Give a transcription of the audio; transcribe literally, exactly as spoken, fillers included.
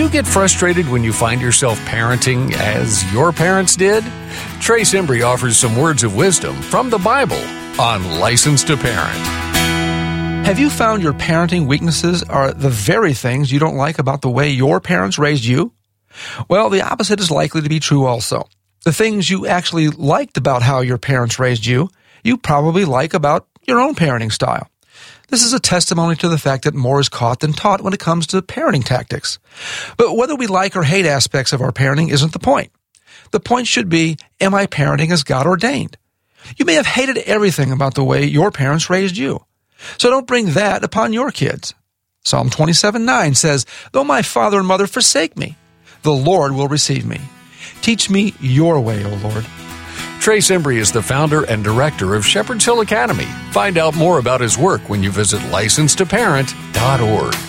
you get frustrated when you find yourself parenting as your parents did? Trace Embry offers some words of wisdom from the Bible on License to Parent. Have you found your parenting weaknesses are the very things you don't like about the way your parents raised you? Well, the opposite is likely to be true also. The things you actually liked about how your parents raised you, you probably like about your own parenting style. This is a testimony to the fact that more is caught than taught when it comes to parenting tactics. But whether we like or hate aspects of our parenting isn't the point. The point should be, am I parenting as God ordained? You may have hated everything about the way your parents raised you. So don't bring that upon your kids. Psalm twenty-seven nine says, though my father and mother forsake me, the Lord will receive me. Teach me your way, O Lord. Trace Embry is the founder and director of Shepherd's Hill Academy. Find out more about his work when you visit license to parent dot org.